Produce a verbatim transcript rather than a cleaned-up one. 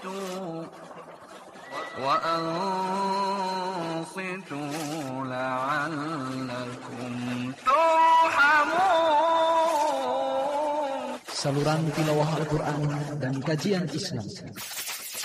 وأنصتوا لعلكم ترحمون. Saluran tilawah Al-Quran dan kajian Islam.